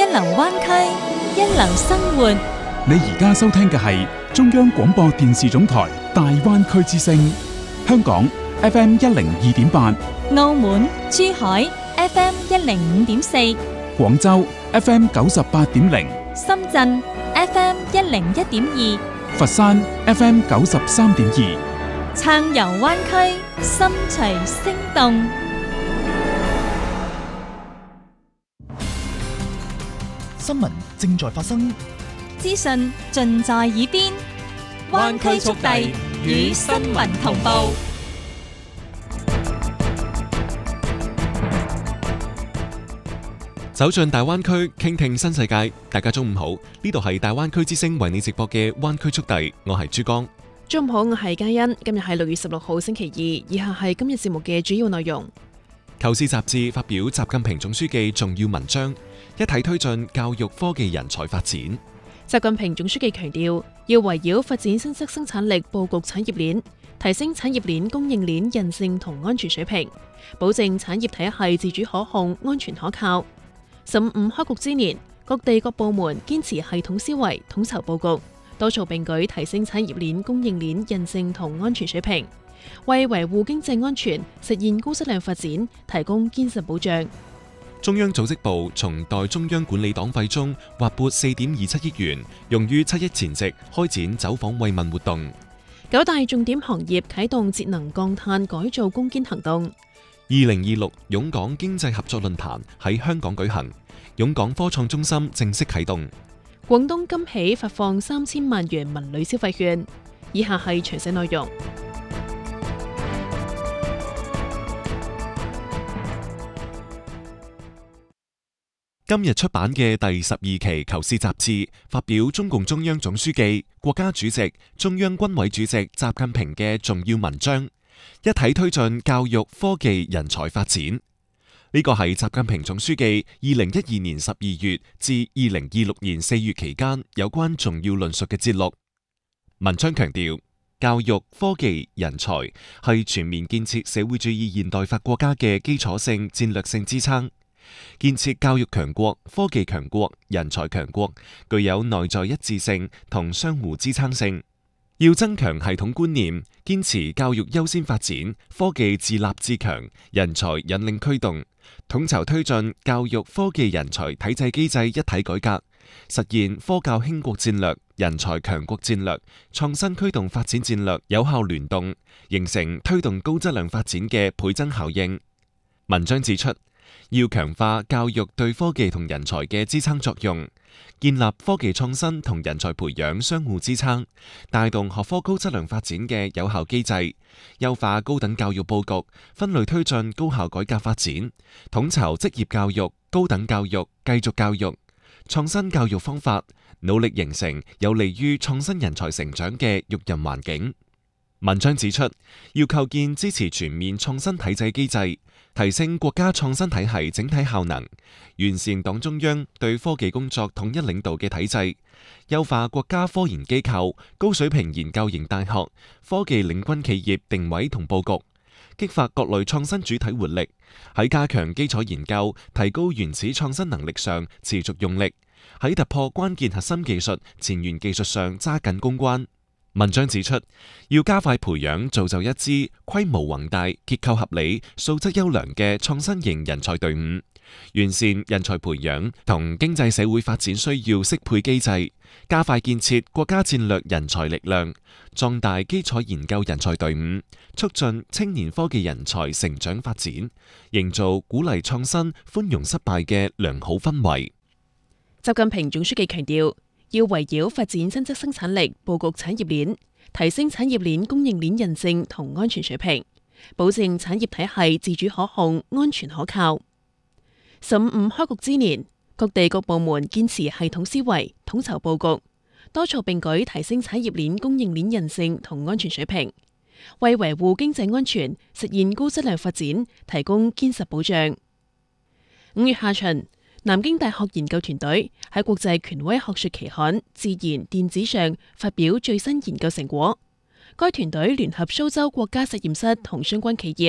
一流灣區，一流生活。 你而家收聽嘅係中央廣播電視總台大灣區之聲，香港 FM 102.8， 澳門、珠海 FM 105.4， 廣州 FM 98.0， 深圳 FM 101.2， 佛山 FM 93.2， 暢遊灣區，心隨聲動。 新聞正在發生， 資訊盡在耳邊，灣區速遞與新聞同步。 走進大灣區，傾聽新世界。大家中午好，呢度係大灣區之聲為你直播嘅灣區速遞，我係珠江。 中午好，我係嘉欣。今日係6月16號星期二，以下係今日節目嘅主要內容。 透視雜誌發表習近平總書記重要文章，一體推進教育科技人才發展。 習近平總書記強調，要圍繞發展新質生產力佈局產業鏈，提升產業鏈供應鏈韌性同安全水平，保證產業體系自主可控、安全可靠。15開局之年，各地各部門堅持系統思維、統籌佈局，多措並舉提升產業鏈供應鏈韌性同安全水平，為維護經濟安全、實現高質量發展提供堅實保障。 中央組織部從代中央管理黨費中劃撥4.27億元，用於7·1前夕開展走訪慰問活動。 9大重點行業啟動節能降碳改造攻堅行動。 2026湧港經濟合作論壇喺香港舉行，湧港科創中心正式啟動。 廣東今起發放3000萬元文旅消費券。以下係詳細內容。 今日出版嘅第12期《求是》雜誌發表中共中央總書記、國家主席、中央軍委主席習近平嘅重要文章，一體推進教育科技人才發展。呢個係習近平總書記2012年12月至2026年4月期間有關重要論述嘅節錄。文章強調，教育科技人才係全面建設社會主義現代化國家嘅基礎性戰略性支撐。建設教育強國、科技強國、人才強國，具有內在一致性同相互支撐性。要增強系統觀念，堅持教育優先發展、科技自立自強、人才引領驅動，統籌推進教育科技人才體制機制一體改革，實現科教興國戰略、人才強國戰略、創新驅動發展戰略有效聯動，形成推動高質量發展嘅倍增效應。文章指出，要強化教育對科技同人才嘅支撐作用，建立科技創新同人才培養相互支撐，帶動學科高質量發展嘅有效機制，優化高等教育佈局，分類推進高校改革發展，統籌職業教育、高等教育、繼續教育，創新教育方法，努力形成有利於創新人才成長嘅育人環境。文章指出，要構建支持全面創新體制機制，提升國家創新體系整體效能，完善黨中央對科技工作統一領導嘅體制，優化國家科研機構、高水平研究型大學、科技領軍企業定位同佈局，激發各類創新主體活力，喺加強基礎研究、提高原始創新能力上持續用力，喺突破關鍵核心技術、前沿技術上揸緊攻關。文章指出，要加快培養造就一支規模宏大、結構合理、素質優良嘅創新型人才隊伍，完善人才培養同經濟社會發展需要適配機制，加快建設國家戰略人才力量，壯大基礎研究人才隊伍，促進青年科技人才成長發展，營造鼓勵創新、寬容失敗嘅良好氛圍。 習近平總書記強調，要圍繞發展新質生產力佈局產業鏈，提升產業鏈供應鏈韌性同安全水平，保證產業體系自主可控、安全可靠。15開局之年，各地各部門堅持系統思維、統籌佈局，多措並舉提升產業鏈供應鏈韌性同安全水平，為維護經濟安全、實現高質量發展提供堅實保障。5月下旬，南京大學研究團隊喺國際權威學術期刊《自然電子》上發表最新研究成果。該團隊聯合蘇州國家實驗室同相關企業，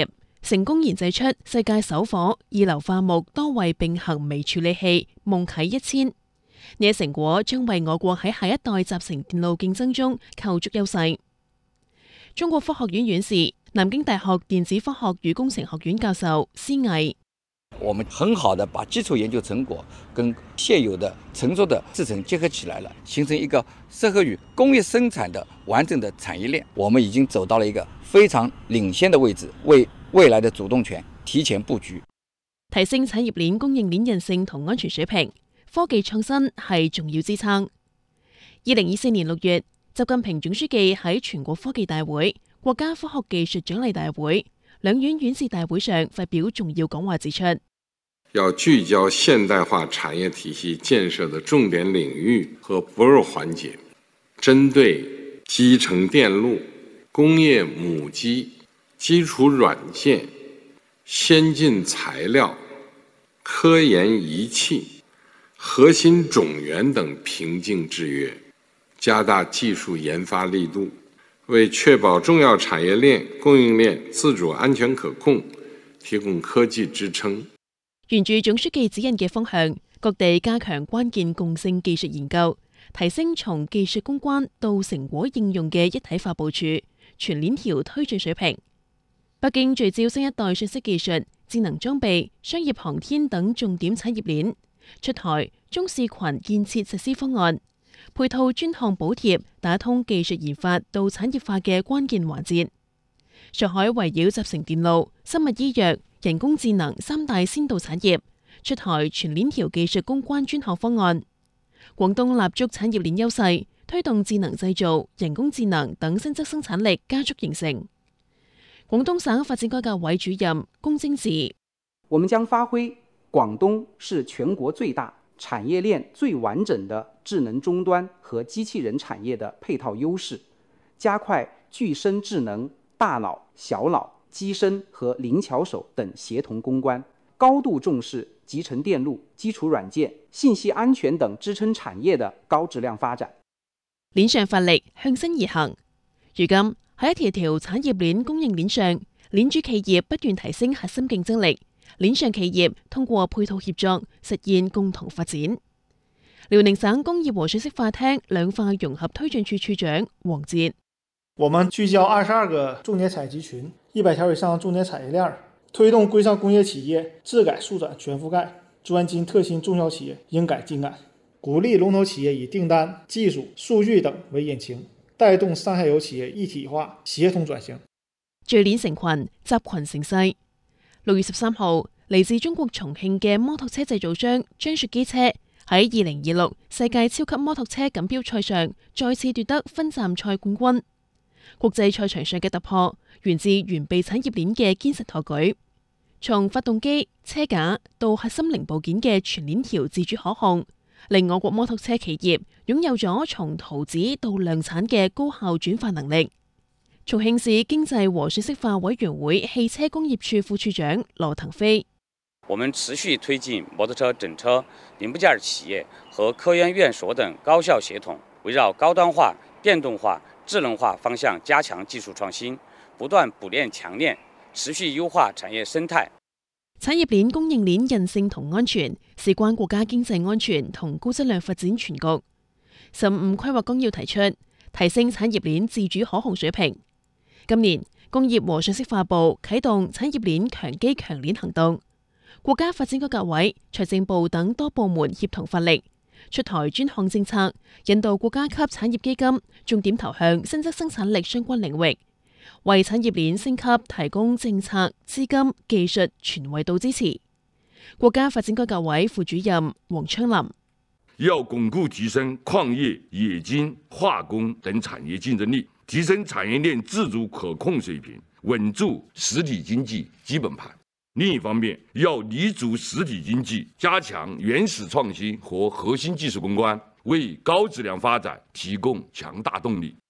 成功研製出世界首顆二硫化木多位並行微處理器夢啟1000。呢一成果將為我國喺下一代集成電路競爭中構築優勢。中國科學院院士、南京大學電子科學與工程學院教授施毅： 我們很好的把基礎研究成果跟現有的成熟的製程結合起來了，形成一個適合於工業生產的完整的產業鏈。我們已經走到了一個非常領先的位置，為未來的主動權提前佈局， 提升產業鏈供應鏈韌性同安全水平。科技創新係重要支撐。2024年6月，習近平總書記喺全國科技大會、國家科學技術獎勵大會、兩院院士大會上發表重要講話，指出要聚焦現代化產業體系建設的重點領域和薄弱環節，針對基層電路、工業母機、基礎軟件、先進材料、科研儀器、核心種源等瓶頸制約，加大技術研發力度，為確保重要產業鏈、供應鏈自主安全可控提供科技支撐。 沿住總書記指引嘅方向，各地加強關鍵共性技術研究，提升從技術攻關到成果應用嘅一體化部署、全鏈條推進水平。北京聚焦新一代信息技術、智能裝備、商業航天等重點產業鏈，出台中試群建設實施方案，配套專項補貼，打通技術研發到產業化嘅關鍵環節。上海圍繞集成電路、生物醫藥、人工智能三大先導產業，出台全鏈條技術攻關專項方案。廣東立足產業鏈優勢，推動智能製造、人工智能等新質生產力加速形成。廣東省發展改革委主任龔京指， 我們將發揮廣東是全國最大、產業鏈最完整的智能終端和機器人產業的配套優勢，加快具身智能、大腦、小腦、機身和靈巧手等協同攻關，高度重視集成電路、基礎軟件、信息安全等支撐產業的高質量發展。 鏈上發力，向新而行。如今喺一條條產業鏈供應鏈上，鏈主企業不斷提升核心競爭力，鏈上企業通過配套協作實現共同發展。遼寧省工業和信息化廳兩化融合推進處處長黃捷： 我們聚焦22個重點採集群、100條以上重點產業鏈，推動規上工業企業質改速轉全覆蓋，專精特新中小企業應改盡改，鼓勵龍頭企業以訂單、技術、數據等為引擎，帶動上下游企業一體化協同轉型。 聚鏈成群，集群成勢。6月13號，嚟自中國重慶嘅摩托車製造商張雪機車喺2026世界超級摩托車錦標賽上再次奪得分站賽冠軍。國際賽場上嘅突破，源自完備產業鏈嘅堅實托舉，從發動機、車架到核心零部件嘅全鏈條自主可控，令我國摩托車企業擁有咗從圖紙到量產嘅高效轉化能力。重慶市經濟和信息化委員會汽車工業處副處長羅騰飛： 我們持續推進摩托車整車零部件企業和科研院所等高效協同，圍繞高端化、電動化、智能化方向加強技術創新，不斷補鏈強鏈，持續優化產業生態。 產業鏈供應鏈韌性同安全，事關國家經濟安全同高質量發展全局。15規劃綱要提出，提升產業鏈自主可控水平。今年，工業和信息化部啟動產業鏈強基強鏈行動，國家發展改革委、財政部等多部門協同發力，出台專項政策，引導國家級產業基金重點投向新質生產力相關領域，為產業鏈升級提供政策、資金、技術全維度支持。國家發展改革委副主任黃昌林： 要鞏固提升礦業、冶金、化工等產業競爭力，提升產業鏈自主可控水平，穩住實體經濟基本盤。另一方面，要立足實體經濟，加強原始創新和核心技術攻關，為高質量發展提供強大動力。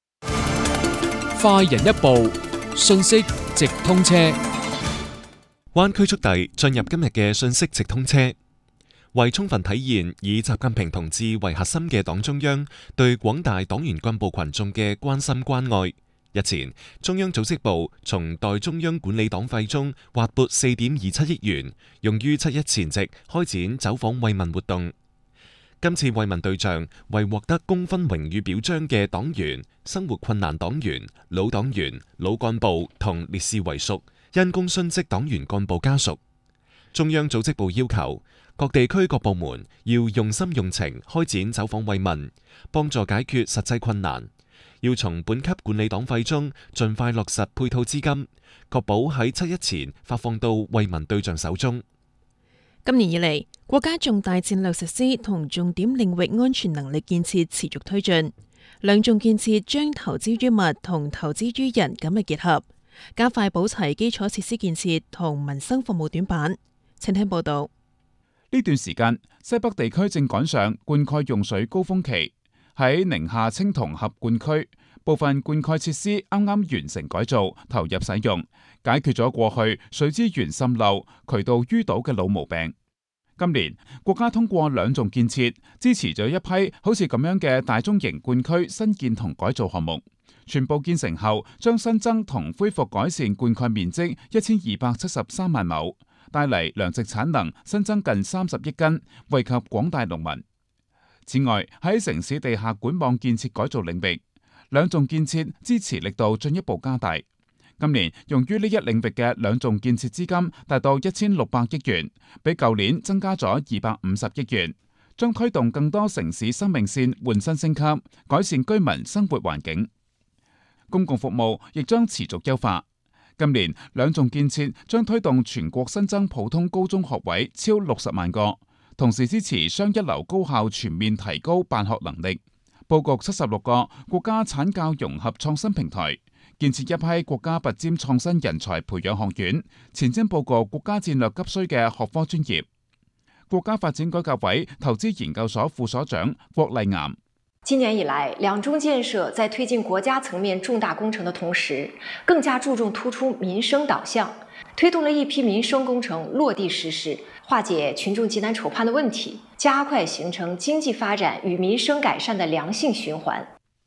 快人一步，信息直通車。 灣區速遞進入今日嘅信息直通車。為充分體現以習近平同志為核心嘅黨中央對廣大黨員幹部群眾嘅關心關愛， 日前，中央組織部從代中央管理黨費中劃撥4.27億元，用於7·1前夕開展走訪慰問活動。今次慰問對象為獲得功勳榮譽表彰嘅黨員、生活困難黨員、老黨員、老幹部同烈士遺屬、因公殉職黨員幹部家屬。中央組織部要求各地區各部門要用心用情開展走訪慰問，幫助解決實際困難。要從本級管理黨費中盡快落實配套資金，確保喺7·1前發放到慰問對象手中。 今年以嚟，國家重大戰略實施同重點領域安全能力建設持續推進，兩重建設將投資於物同投資於人緊密結合，加快補齊基礎設施建設同民生服務短板。請聽報道。 呢段時間，西北地區正趕上灌溉用水高峰期。喺寧夏青銅峽灌區，部分灌溉設施啱啱完成改造，投入使用，解決咗過去水資源滲漏、渠道淤堵嘅老毛病。今年國家通過兩重建設，支持咗一批好似咁樣嘅大中型灌區新建同改造項目，全部建成後，將新增同恢復改善灌溉面積1273萬畝，帶嚟糧食產能新增近30億斤，惠及廣大農民。此外，喺城市地下管網建設改造領域，兩重建設支持力度進一步加大。今年用於呢一領域嘅兩重建設資金達到1600億元，比舊年增加咗250億元，將推動更多城市生命線換新升級，改善居民生活環境。公共服務亦將持續優化。今年兩重建設將推動全國新增普通高中學位超60萬個。同時支持雙一流高校全面提高辦學能力，佈局76個國家產教融合創新平台，建設一批國家拔尖創新人才培養學院，前瞻佈局國家戰略急需嘅學科專業。國家發展改革委投資研究所副所長郭麗岩： 今年以來，兩中建設在推進國家層面重大工程的同時，更加注重突出民生導向，推動了一批民生工程落地實施，化解群眾急難愁盼的問題，加快形成經濟發展與民生改善的良性循環。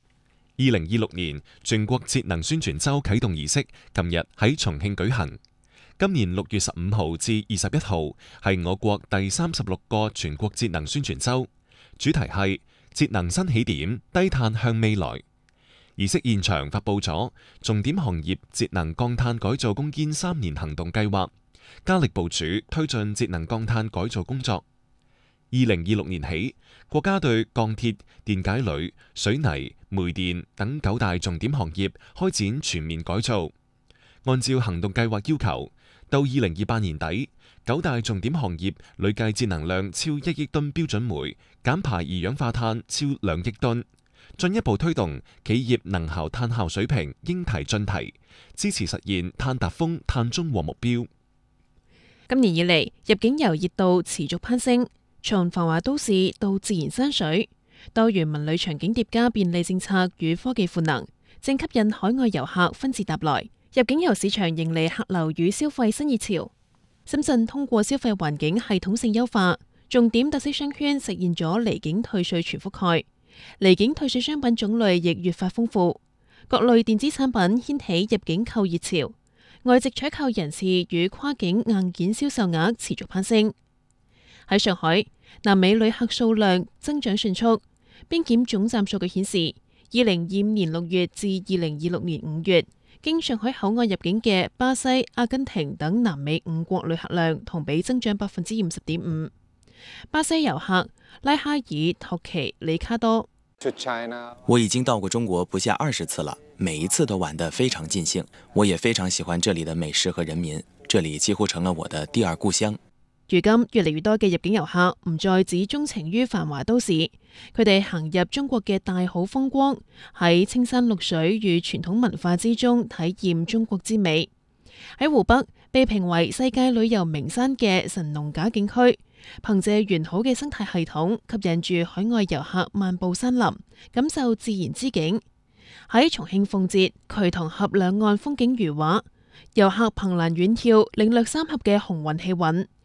2026年全國節能宣傳週啟動儀式近日喺重慶舉行。今年6月15號至21號係我國第36個全國節能宣傳週，主題係節能新起點，低碳向未來。儀式現場發佈咗重點行業節能降碳改造攻堅3年行動計劃，加力部署推進節能降碳改造工作。2026年起，國家對鋼鐵、電解鋁、水泥、煤電等9大重點行業開展全面改造。按照行動計劃要求，到2028年底，9大重點行業累計節能量超1億噸標準煤，減排二氧化碳超2億噸。進一步推動企業能效碳效水平應提盡提，支持實現碳達峰、碳中和目標。 今年以嚟，入境遊熱度持續攀升，從繁華都市到自然山水，多元文旅場景疊加便利政策與科技賦能，正吸引海外遊客紛至沓來。入境遊市場迎嚟客流與消費新熱潮。深圳通過消費環境系統性優化，重點特色商圈實現咗離境退稅全覆蓋。離境退稅商品種類亦越發豐富，各類電子產品掀起入境購熱潮，外籍採購人次與跨境硬件銷售額持續攀升。喺上海，南美旅客數量增長迅速，邊檢總站數據顯示，2025年6月至2026年5月，經上海口岸入境嘅巴西、阿根廷等南美5國旅客量同比增長50.5%。巴西遊客拉哈爾、托奇、里卡多。 我已經到過中國不下20次了，每一次都玩得非常盡興。我也非常喜歡這裡的美食和人民，這裡幾乎成了我的第二故鄉。 如今越嚟越多嘅入境遊客唔再只鍾情於繁華都市，佢哋行入中國嘅大好風光，喺青山綠水與傳統文化之中體驗中國之美。喺湖北被評為世界旅遊名山嘅神農架景區，憑借完好嘅生態系統，吸引住海外遊客漫步山林，感受自然之景。喺重慶奉節，渠塘峽兩岸風景如畫，遊客憑欄遠眺，領略三峽嘅雄渾氣韻，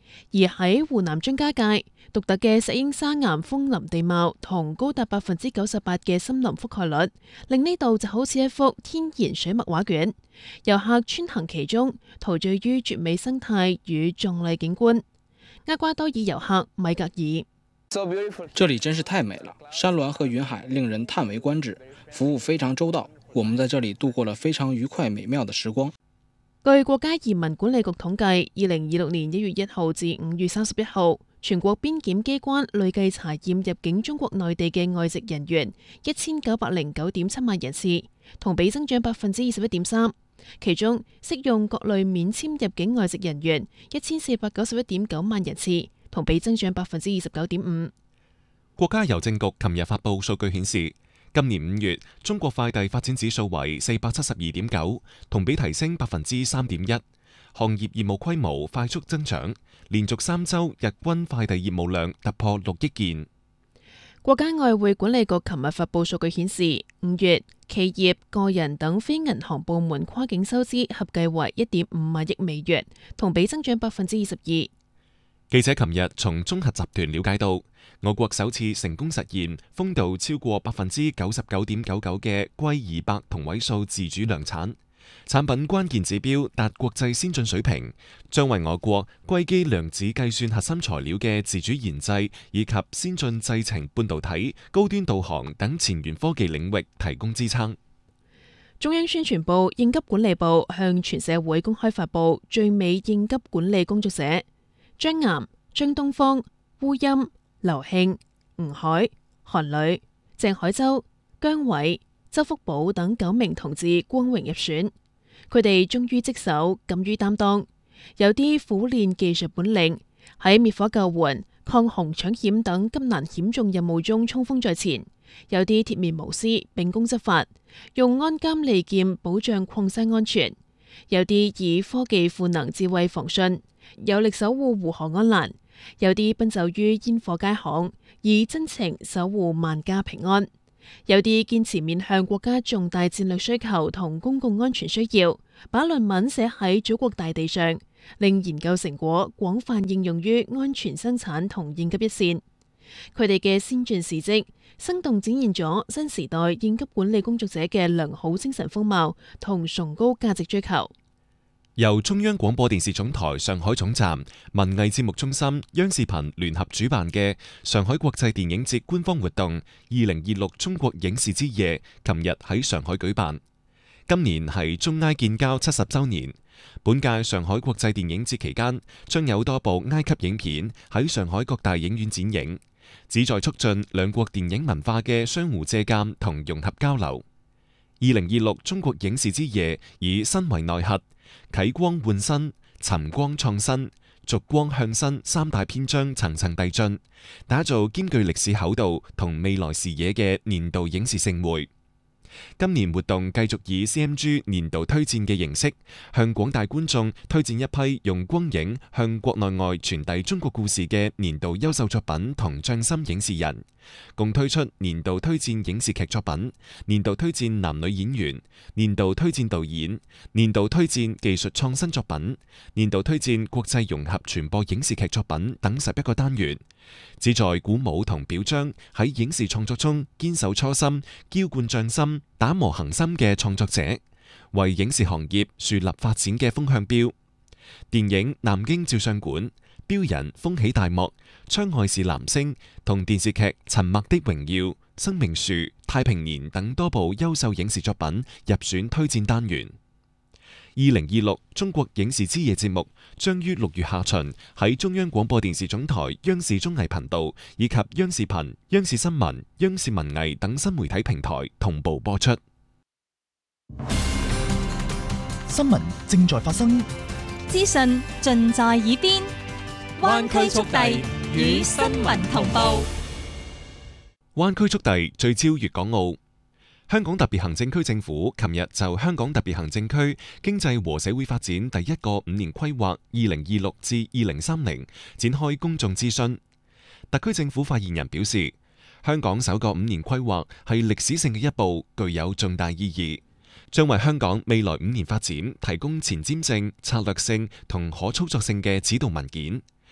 而喺湖南張家界，獨特嘅石英砂岩峰林地貌同高達98%嘅森林覆蓋率，令呢度就好似一幅天然水墨畫卷。遊客穿行其中，陶醉於絕美生態與壯麗景觀。厄瓜多爾遊客米格爾： 這裡真是太美了，山巒和雲海令人嘆為觀止，服務非常周到，我們在這裡度過了非常愉快美妙的時光。 據國家移民管理局統計，2026年1月1號至5月31號，全國邊檢機關累計查驗入境中國內地嘅外籍人員1909.7萬人次，同比增長21.3%。其中適用各類免簽入境外籍人員1491.9萬人次，同比增長29.5%。 國家郵政局琴日發布數據顯示，今年5月中國快遞發展指數為472.9，同比提升3.1%。行業業務規模快速增長，連續3週日均快遞業務量突破6億件。 國家外匯管理局琴日發布數據顯示，5月企業、個人等非銀行部門跨境收支合計為1.5萬億美元，同比增長22%。 記者琴日從中核集團了解到，我國首次成功實現豐度超過99.99%嘅硅200同位素自主量產，產品關鍵指標達國際先進水平，將為我國硅基量子計算核心材料嘅自主研製以及先進製程半導體、高端導航等前沿科技領域提供支撐。 中央宣傳部、應急管理部向全社會公開發布最美應急管理工作者張岩、張東方、烏音、劉慶、吳海、韓磊、鄭海洲、姜偉、周福寶等9名同志光榮入選。佢哋忠於職守，敢於擔當，有啲苦練技術本領，喺滅火救援、抗洪搶險等急難險重任務中衝鋒在前；有啲鐵面無私，秉公執法，用安監利劍保障礦山安全；有啲以科技賦能智慧防汛，有力守護護河安欄；有啲奔走於煙火街巷，以真情守護萬家平安；有啲堅持面向國家重大戰略需求同公共安全需要，把論文寫喺祖國大地上，令研究成果廣泛應用於安全生產同應急一線。佢哋嘅先進事蹟，生動展現咗新時代應急管理工作者嘅良好精神風貌同崇高價值追求。 由中央廣播電視總台上海總站、文藝節目中心、央視頻聯合主辦嘅上海國際電影節官方活動2026中國影視之夜，琴日喺上海舉辦。今年係中埃建交70週年，本屆上海國際電影節期間，將有多部埃及影片喺上海各大影院展映，旨在促進兩國電影文化嘅相互借鑑同融合交流。2026中國影視之夜以新為內核，啟光換新、尋光創新、續光向新3大篇章層層遞進，打造兼具歷史厚度同未來視野嘅年度影視盛會。今年活動繼續以 CMG 年度推薦嘅形式，向廣大觀眾推薦一批用光影向國內外傳遞中國故事嘅年度優秀作品同匠心影視人，共推出年度推薦影視劇作品、年度推薦男女演員、年度推薦導演、年度推薦技術創新作品、年度推薦國際融合傳播影視劇作品等11個單元，旨在鼓舞同表彰喺影視創作中堅守初心、澆灌匠心、打磨恒心嘅創作者，為影視行業樹立發展嘅風向標。電影《南京照相館》、標人風起大幕、窗外是男聲同電視劇《沉默的榮耀》、生命樹、太平年等多部優秀影視作品入選推薦單元。2026中國影視之夜節目將於6月下旬喺中央廣播電視總台央視綜藝頻道以及央視頻、央視新聞、央視文藝等新媒體平台同步播出。 新聞正在發生， 資訊盡在耳邊，灣區速遞與新聞同步。 灣區速遞聚焦粵港澳。香港特別行政區政府琴日就香港特別行政區經濟和社會發展第一個5年規劃2026至2030展開公眾諮詢。特區政府發言人表示，香港首個5年規劃係歷史性嘅一步，具有重大意義，將為香港未來5年發展提供前瞻性、策略性同可操作性嘅指導文件，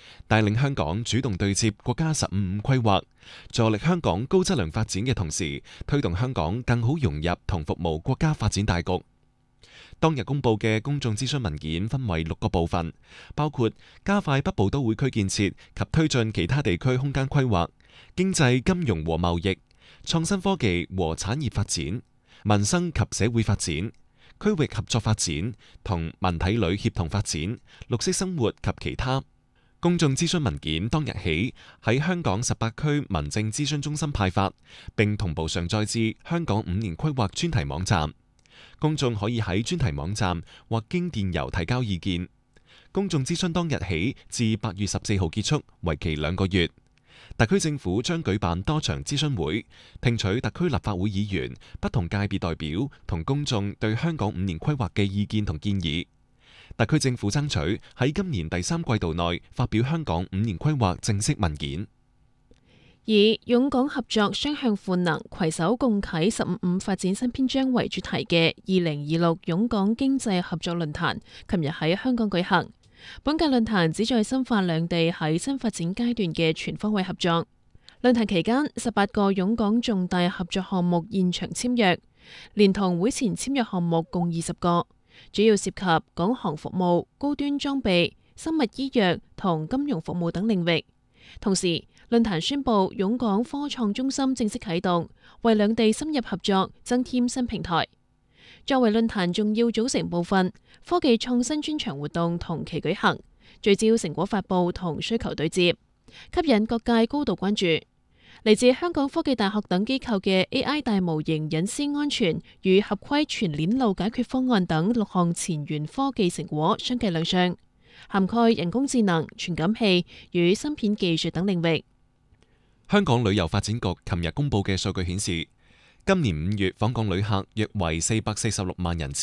帶領香港主動對接國家15+5規劃，助力香港高質量發展嘅同時，推動香港更好融入同服務國家發展大局。當日公佈嘅公眾諮詢文件分為6個部分，包括加快北部都會區建設及推進其他地區空間規劃、經濟金融和貿易、創新科技和產業發展、民生及社會發展、區域合作發展同文體旅協同發展、綠色生活及其他。公眾諮詢文件當日起喺香港18區民政諮詢中心派發，並同步上載至香港5年規劃專題網站。公眾可以喺專題網站或經電郵提交意見。公眾諮詢當日起至8月14號結束，為期2個月。特區政府將舉辦多場諮詢會，聽取特區立法會議員、不同界別代表同公眾對香港5年規劃嘅意見同建議。特區政府爭取喺今年第3季度內發表香港5年規劃正式文件。 以勇港合作雙向賦能，攜手共啟15+5發展新篇章為主題嘅2026勇港經濟合作論壇，琴日喺香港舉行。本屆論壇旨在深化兩地喺新發展階段嘅全方位合作。論壇期間，18個勇港重大合作項目現場簽約，連同會前簽約項目共20個，主要涉及港航服務、高端裝備、生物醫藥同金融服務等領域。同時，論壇宣布勇港科創中心正式啟動，為兩地深入合作增添新平台。作為論壇重要組成部分，科技創新專場活動同期舉行，聚焦成果發布同需求對接，吸引各界高度關注。嚟自香港科技大學等機構嘅 AI 大模型隱私安全與合規全鏈路解決方案等6項前沿科技成果相繼亮相，涵蓋人工智能、傳感器與芯片技術等領域。 香港旅遊發展局琴日公佈嘅數據顯示，今年5月訪港旅客約為446萬人次。